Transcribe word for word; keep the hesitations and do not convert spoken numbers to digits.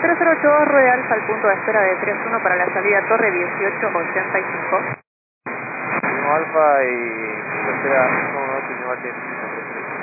cero cero ocho, Rueda Alfa al punto de espera de tres uno para la salida Torre dieciocho ochenta y cinco. Lima Alfa y espera uno uno ocho, Lima Alfa.